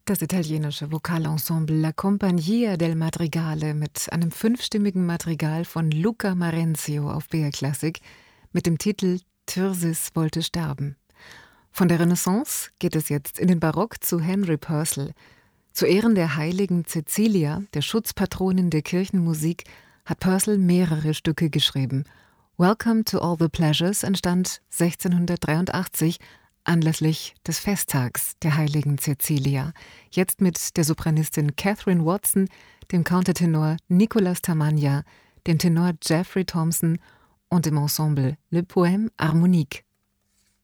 Das italienische Vokalensemble La Compagnia del Madrigale mit einem 5-stimmigen Madrigal von Luca Marenzio auf BR Classic mit dem Titel Tirsis wollte sterben. Von der Renaissance geht es jetzt in den Barock zu Henry Purcell. Zu Ehren der heiligen Cäcilia, der Schutzpatronin der Kirchenmusik, hat Purcell mehrere Stücke geschrieben. Welcome to All the Pleasures entstand 1683 anlässlich des Festtags der heiligen Cäcilia. Jetzt mit der Sopranistin Catherine Watson, dem Countertenor Nicolas Tamagna, dem Tenor Jeffrey Thompson und dem Ensemble Le Poème Harmonique